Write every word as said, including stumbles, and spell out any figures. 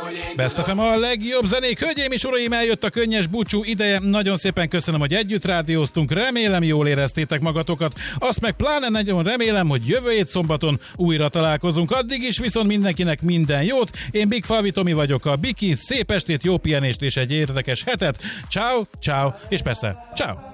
Best ef em a legjobb zenék. Hölgyeim és uraim, eljött a könnyes búcsú ideje. Nagyon szépen köszönöm, hogy együtt rádióztunk. Remélem, jól éreztétek magatokat. Azt meg pláne nagyon remélem, hogy jövő hét szombaton újra találkozunk. Addig is viszont mindenkinek minden jót. Én Big Falvi Tomi vagyok, a Biki. Szép estét, jó pihenést és egy érdekes hetet. Ciao, ciao, és persze, ciao.